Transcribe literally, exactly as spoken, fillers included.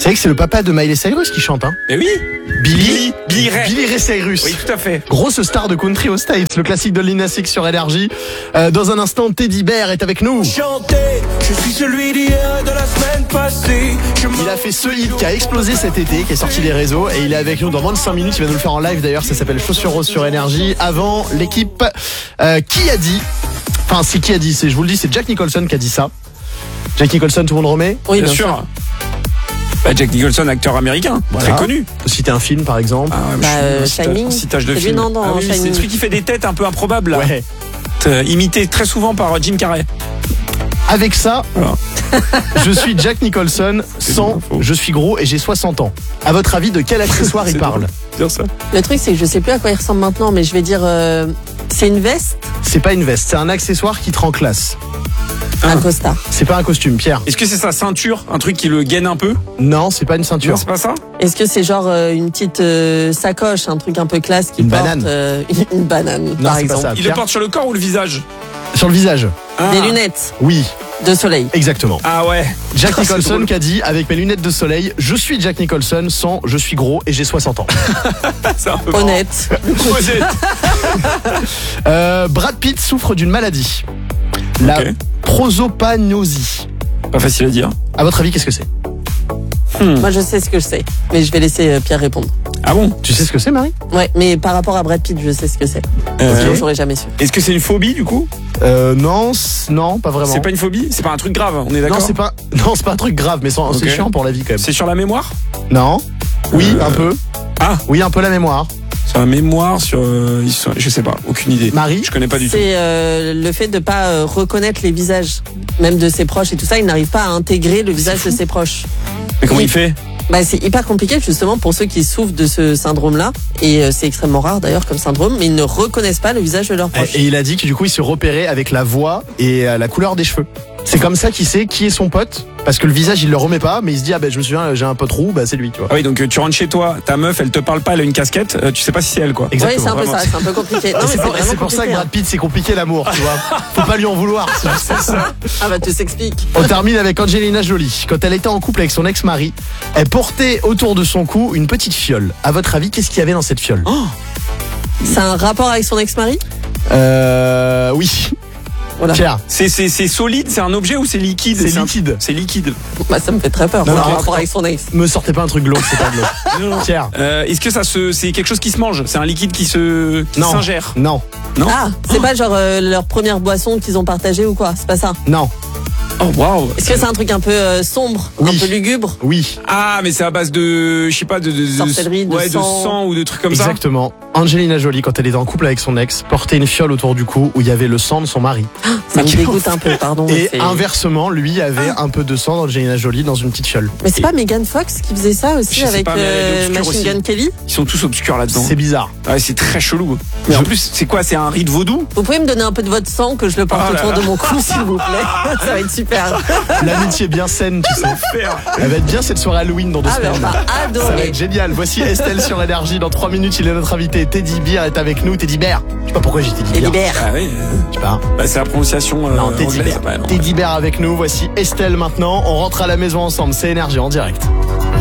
C'est vrai que c'est le papa de Miley Cyrus qui chante, hein. Mais oui. Billy, Billy Ray. Billy Ray Cyrus. Oui, tout à fait. Grosse star de country aux States, le classique de Lil Nas X sur Énergie. Euh, dans un instant, Teddy Bear est avec nous. Chanter, je suis celui d'hier, de la semaine passée. Je Il a fait ce hit qui a explosé cet été, qui est sorti des réseaux, et il est avec nous dans moins de cinq minutes. Il va nous le faire en live d'ailleurs, ça s'appelle Chaussures Roses sur Énergie. Avant, l'équipe euh, qui a dit, enfin c'est qui a dit, c'est, je vous le dis, c'est Jack Nicholson qui a dit ça. Jack Nicholson, tout le monde remet? Oui, bien, bien sûr. sûr. Bah, Jack Nicholson, acteur américain, voilà. Très connu. Citer un film par exemple. Ah, ouais, bah, euh, Shining. Citage de c'est film. Lui, non, non, ah, oui, Shining. C'est celui qui fait des têtes un peu improbables. Là. Ouais. Euh, imité très souvent par Jim Carrey. Avec ça, voilà. Je suis Jack Nicholson, sans je suis gros et j'ai soixante ans. À votre avis, de quel accessoire il parle? Dire ça. Le truc, c'est que je sais plus à quoi il ressemble maintenant, mais je vais dire, euh, c'est une veste. C'est pas une veste, c'est un accessoire qui te rend classe. Un costard. C'est pas un costume, Pierre. Est-ce que c'est sa ceinture, un truc qui le gaine un peu? Non, c'est pas une ceinture. Non, c'est pas ça. Est-ce que c'est genre euh, une petite euh, sacoche, un truc un peu classe qui une porte banane. Euh, une, une banane, non, par c'est exemple. pas ça. Il Pierre, le porte sur le corps ou le visage? Sur le visage. Ah. Des lunettes. Oui. De soleil. Exactement. Ah ouais. Jack Nicholson qui a dit, avec mes lunettes de soleil, je suis Jack Nicholson, sans je suis gros et j'ai soixante ans. C'est un peu honnête. Honnête. euh, Brad Pitt souffre d'une maladie. La okay. prosopagnosie. Pas facile à dire. À votre avis, qu'est-ce que c'est? hmm. Moi, je sais ce que je sais, mais je vais laisser Pierre répondre. Ah bon? Tu sais ce que c'est, Marie? Ouais, mais par rapport à Brad Pitt, je sais ce que c'est. Euh, okay. J'aurais jamais su. Est-ce que c'est une phobie du coup? Euh, non, non, pas vraiment. C'est pas une phobie? C'est pas un truc grave, on est d'accord? Non, c'est pas, non, c'est pas un truc grave, mais c'est okay. chiant pour la vie quand même. C'est sur la mémoire? Non. Oui, euh... un peu. Ah. Oui, un peu la mémoire. Sur la mémoire, sur, euh, je sais pas, aucune idée. Marie? Je connais pas du tout. C'est euh, le fait de pas euh, reconnaître les visages, même de ses proches et tout ça. Il n'arrive pas à intégrer le visage de ses proches. Mais comment il, il fait? Bah, c'est hyper compliqué justement pour ceux qui souffrent de ce syndrome-là, et euh, c'est extrêmement rare d'ailleurs comme syndrome, mais ils ne reconnaissent pas le visage de leurs proches. Et il a dit que du coup il se repérait avec la voix et la couleur des cheveux. C'est comme ça qu'il sait qui est son pote, parce que le visage il le remet pas, mais il se dit ah ben je me souviens j'ai un pote roux, bah c'est lui, tu vois. Ah oui, donc tu rentres chez toi, ta meuf elle te parle pas, elle a une casquette, euh, tu sais pas si c'est elle quoi. Exactement. Oui, c'est un peu ça, c'est un peu compliqué. Non, c'est pour, c'est pour ça que Brad Pitt c'est compliqué l'amour, tu vois. Faut pas lui en vouloir, c'est juste ça. Ah bah tu s'expliques. On termine avec Angelina Jolie. Quand elle était en couple avec son ex-mari, elle portait autour de son cou une petite fiole. À votre avis, qu'est-ce qu'il y avait dans cette fiole? Oh, c'est un rapport avec son ex-mari? Euh oui. Voilà. C'est, c'est, c'est solide, c'est un objet ou c'est liquide? C'est liquide. Un... C'est liquide. Bah, ça me fait très peur. Non, non, non, un rapport avec son ex. Me sortez pas un truc glauque, c'est pas glauque. Pierre. Euh, est-ce que ça se, c'est quelque chose qui se mange? C'est un liquide qui se, qui non. s'ingère? Non. Non. Ah, c'est oh. pas genre euh, leur première boisson qu'ils ont partagée ou quoi? C'est pas ça? Non. Oh waouh. Est-ce que c'est un truc un peu euh, sombre, oui. un peu lugubre? Oui. Ah, mais c'est à base de, je sais pas, de, de, de sorcellerie, de, ouais, sang. de sang ou de trucs comme Exactement. ça. Exactement. Angelina Jolie, quand elle était en couple avec son ex, portait une fiole autour du cou où il y avait le sang de son mari. Ah, ça me dégoûte un peu, pardon. Et c'est... inversement, lui avait ah. un peu de sang d'Angelina Jolie dans une petite fiole. Mais c'est Et... pas Megan Fox qui faisait ça aussi je avec pas, euh, Machine aussi. Gun Kelly? Ils sont tous obscurs là-dedans. C'est bizarre. Ouais, c'est très chelou. Mais je... en plus, c'est quoi? C'est un rite vaudou? Vous pouvez me donner un peu de votre sang que je le porte oh autour de mon cou, s'il vous plaît? Ça va être super. L'amitié bien saine, tu sais. Elle va être bien cette soirée Halloween dans deux ah, semaines. On va adorer. Ça va être génial. Voici Estelle sur Énergie. Dans trois minutes, il est notre invité. Teddy Bear est avec nous. Teddy Bear. Je sais pas pourquoi j'ai Teddy Bear. Teddy Bear. Ah oui. Je sais pas. Bah, c'est la prononciation euh, non, Teddy anglaise. Bear. Teddy Bear avec nous. Voici Estelle maintenant. On rentre à la maison ensemble. C'est Énergie en direct.